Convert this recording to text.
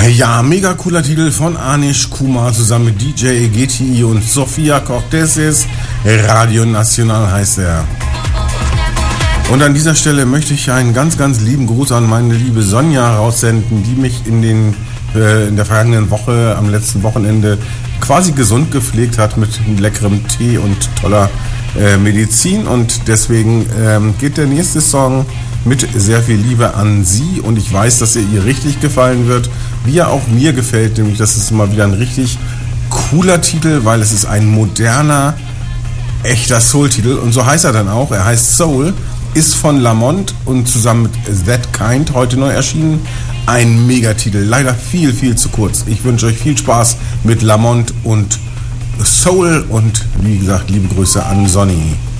Ja, mega cooler Titel von Anish Kumar zusammen mit DJ GTI und Sofia Corteses. Radio Nacional heißt er. Und an dieser Stelle möchte ich einen ganz, ganz lieben Gruß an meine liebe Sonja raussenden, die mich in der vergangenen Woche, am letzten Wochenende quasi gesund gepflegt hat mit leckerem Tee und toller Medizin. Und deswegen geht der nächste Song mit sehr viel Liebe an sie. Und ich weiß, dass er ihr richtig gefallen wird, wie er auch mir gefällt. Nämlich, das ist mal wieder ein richtig cooler Titel, weil es ist ein moderner, echter Soul-Titel. Und so heißt er dann auch. Er heißt Soul, ist von Lamont und zusammen mit That Kind heute neu erschienen. Ein Megatitel, leider viel, viel zu kurz. Ich wünsche euch viel Spaß mit Lamont und Soul und wie gesagt, liebe Grüße an Sonny.